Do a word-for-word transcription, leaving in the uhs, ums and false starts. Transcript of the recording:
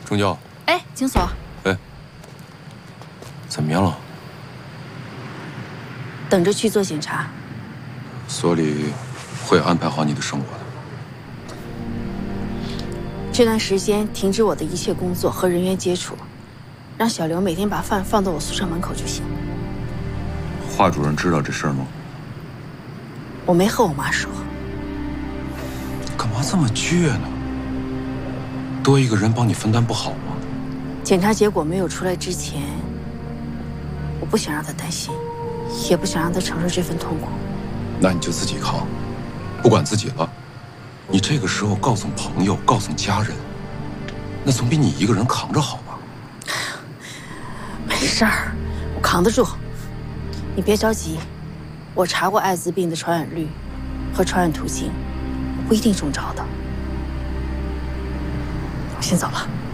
钟娇。 哎，景所。 哎，怎么样了？ 等着去做检查。 所里会安排好你的生活的。 这段时间停止我的一切工作和人员接触，让小刘每天把饭放到我宿舍门口就行。 华主任知道这事儿吗？ 我没和我妈说。 干嘛这么倔呢？多一个人帮你分担不好吗？ 检查结果没有出来之前，我不想让她担心，也不想让她承受这份痛苦。 那你就自己扛，不管自己了。你这个时候告诉朋友，告诉家人，那总比你一个人扛着好吧？ 没事儿，我扛得住。你别着急，我查过艾滋病的传染率和传染途径，我不一定中招的。我先走了。